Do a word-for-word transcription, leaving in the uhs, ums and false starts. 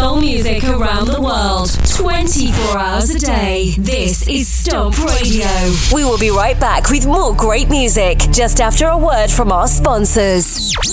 soul music around the world, twenty-four hours a day. This is Stomp Radio. We will be right back with more great music just after a word from our sponsors.